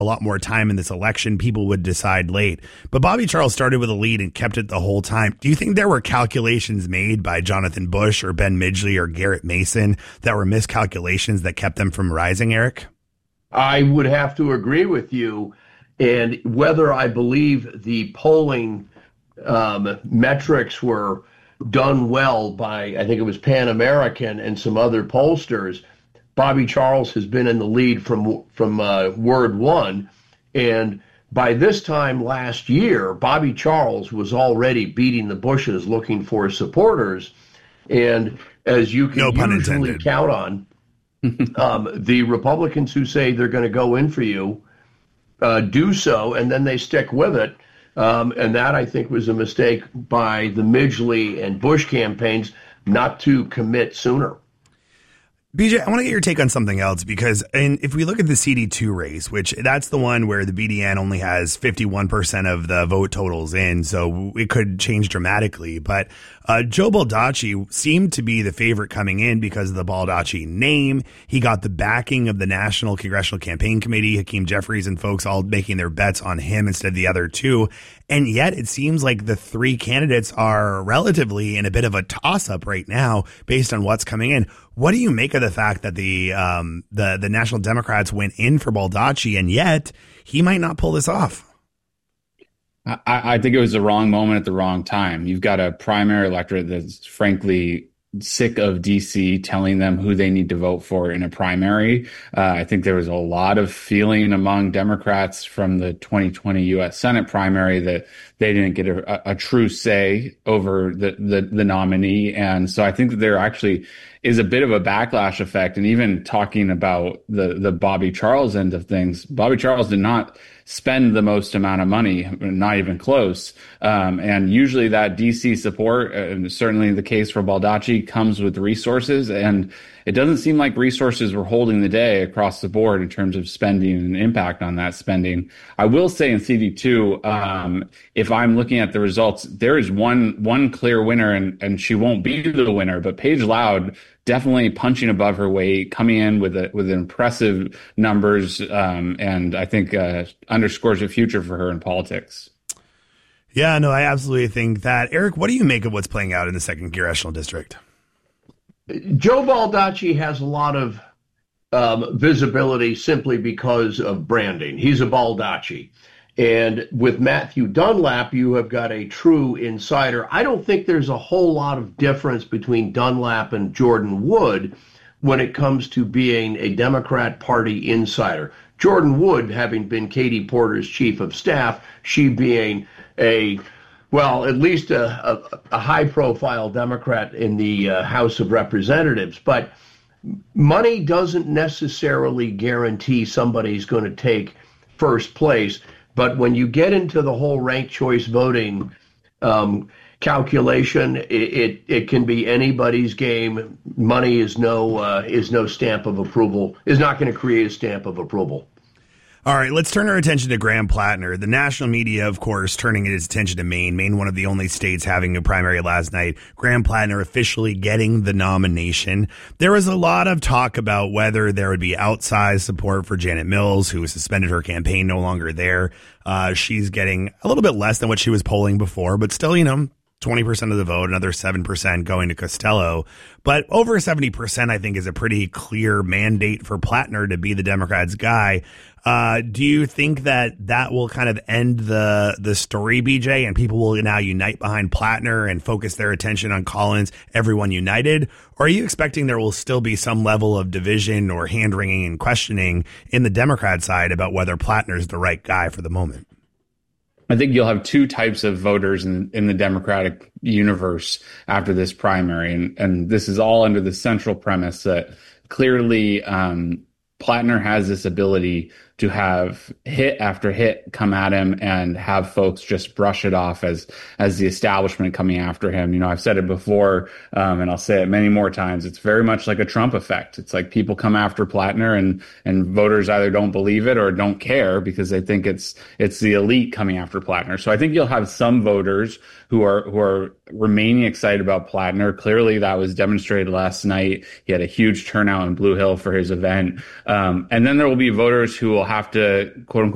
lot more time in this election. People would decide late. But Bobby Charles started with a lead and kept it the whole time. Do you think there were calculations made by Jonathan Bush or Ben Midgley or Garrett Mason that were miscalculations that kept them from rising, Eric? I would have to agree with you. And whether I believe the polling metrics were done well by, I think it was Pan American and some other pollsters, Bobby Charles has been in the lead from word one. And by this time last year, Bobby Charles was already beating the Bushes looking for supporters. And as you can usually count on, the Republicans who say they're going to go in for you do so, and then they stick with it. And that, I think, was a mistake by the Midgley and Bush campaigns not to commit sooner. BJ, I want to get your take on something else, because if we look at the CD2 race, which that's the one where the BDN only has 51% of the vote totals in, so it could change dramatically. But Joe Baldacci seemed to be the favorite coming in because of the Baldacci name. He got the backing of the National Congressional Campaign Committee, Hakeem Jeffries and folks all making their bets on him instead of the other two. And yet it seems like the three candidates are relatively in a bit of a toss-up right now based on what's coming in. What do you make of the fact that the National Democrats went in for Baldacci, and yet he might not pull this off? I think it was the wrong moment at the wrong time. You've got a primary electorate that's frankly sick of DC telling them who they need to vote for in a primary. I think there was a lot of feeling among Democrats from the 2020 U.S. Senate primary that they didn't get a true say over the nominee. And so I think that there actually is a bit of a backlash effect. And even talking about the Bobby Charles end of things, Bobby Charles did not spend the most amount of money, not even close. And usually that DC support, and certainly the case for Baldacci, comes with resources. And it doesn't seem like resources were holding the day across the board in terms of spending and impact on that spending. I will say in CD2, if I'm looking at the results, there is one clear winner, and she won't be the winner, but Paige Loud definitely punching above her weight, coming in with impressive numbers, and I think underscores a future for her in politics. Yeah, no, I absolutely think that. Eric, what do you make of what's playing out in the 2nd Congressional District? Joe Baldacci has a lot of visibility simply because of branding. He's a Baldacci. And with Matthew Dunlap, you have got a true insider. I don't think there's a whole lot of difference between Dunlap and Jordan Wood when it comes to being a Democrat Party insider. Jordan Wood having been Katie Porter's chief of staff, she being at least a high-profile Democrat in the House of Representatives. But money doesn't necessarily guarantee somebody's going to take first place. But when you get into the whole ranked choice voting calculation, it can be anybody's game. Money is no stamp of approval, is not going to create a stamp of approval. All right, let's turn our attention to Graham Plattner. The national media, of course, turning its attention to Maine. Maine, one of the only states having a primary last night. Graham Plattner officially getting the nomination. There was a lot of talk about whether there would be outsized support for Janet Mills, who suspended her campaign, no longer there. She's getting a little bit less than what she was polling before, but still, 20% of the vote, another 7% going to Costello. But over 70%, I think, is a pretty clear mandate for Plattner to be the Democrats' guy. Do you think that will kind of end the story, BJ, and people will now unite behind Plattner and focus their attention on Collins, everyone united? Or are you expecting there will still be some level of division or hand-wringing and questioning in the Democrat side about whether Plattner is the right guy for the moment? I think you'll have two types of voters in the Democratic universe after this primary. And this is all under the central premise that clearly Plattner has this ability to have hit after hit come at him and have folks just brush it off as the establishment coming after him. I've said it before, and I'll say it many more times. It's very much like a Trump effect. It's like people come after Plattner and voters either don't believe it or don't care because they think it's the elite coming after Plattner. So I think you'll have some voters who are remaining excited about Plattner. Clearly that was demonstrated last night. He had a huge turnout in Blue Hill for his event. And then there will be voters who will have to, quote unquote,